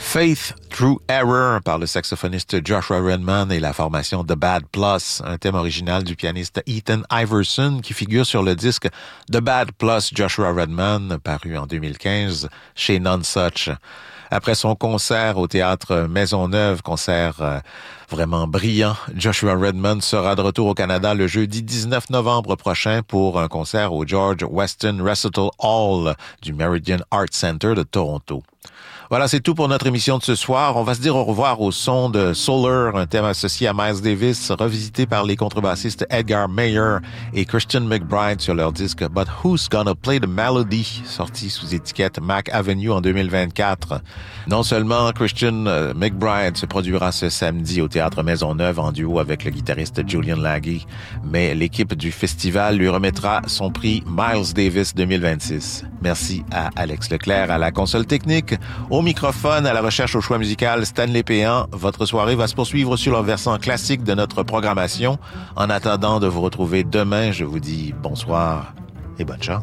Faith Through Error par le saxophoniste Joshua Redman et la formation The Bad Plus, un thème original du pianiste Ethan Iverson qui figure sur le disque The Bad Plus Joshua Redman, paru en 2015 chez Nonesuch. Après son concert au théâtre Maisonneuve, concert vraiment brillant, Joshua Redman sera de retour au Canada le jeudi 19 novembre prochain pour un concert au George Weston Recital Hall du Meridian Art Center de Toronto. Voilà, c'est tout pour notre émission de ce soir. On va se dire au revoir au son de Solar, un thème associé à Miles Davis, revisité par les contrebassistes Edgar Meyer et Christian McBride sur leur disque But Who's Gonna Play the Melody, sorti sous étiquette Mac Avenue en 2024. Non seulement Christian McBride se produira ce samedi au Théâtre Maisonneuve en duo avec le guitariste Julian Laghi, mais l'équipe du festival lui remettra son prix Miles Davis 2026. Merci à Alex Leclerc à la console technique. Au microphone, à la recherche au choix musical, Stanley Péan. Votre soirée va se poursuivre sur le versant classique de notre programmation. En attendant de vous retrouver demain, je vous dis bonsoir et bonne chance.